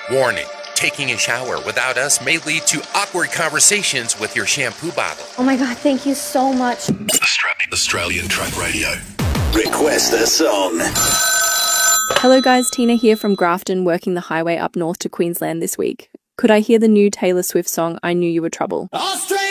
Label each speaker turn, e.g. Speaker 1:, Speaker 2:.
Speaker 1: Warning, taking a shower without us may lead to awkward conversations with your shampoo bottle.
Speaker 2: Oh my God, thank you so much.
Speaker 3: Australian Truck Radio. Request a song.
Speaker 4: Hello guys, Tina here from Grafton, working the highway up north to Queensland this week. Could I hear the new Taylor Swift song, I Knew You Were Trouble?
Speaker 5: Australia!